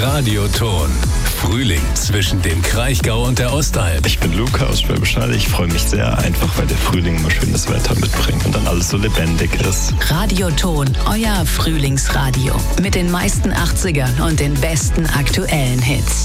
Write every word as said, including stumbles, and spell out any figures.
Radioton. Frühling zwischen dem Kraichgau und der Ostalb. Ich bin Luca aus Schwäbisch Hall. Ich freue mich sehr, einfach weil der Frühling immer schönes Wetter mitbringt und dann alles so lebendig ist. Radioton, euer Frühlingsradio. Mit den meisten achtzigern und den besten aktuellen Hits.